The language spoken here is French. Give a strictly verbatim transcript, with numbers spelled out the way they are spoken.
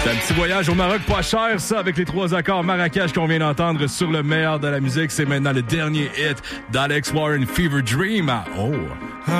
C'est un petit voyage au Maroc pas cher, ça, avec les trois accords Marrakech qu'on vient d'entendre sur le meilleur de la musique. C'est maintenant le dernier hit d'Alex Warren, Fever Dream. Oh!